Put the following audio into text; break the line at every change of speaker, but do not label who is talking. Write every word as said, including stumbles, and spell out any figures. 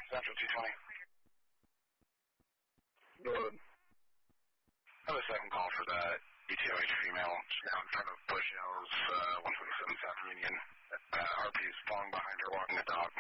Central two twenty.
Good.
I have a second call for that E T O H female. She's now in front of Bush Hills, uh, one twenty-seven South Union. Uh, R P is falling behind her walking the dog.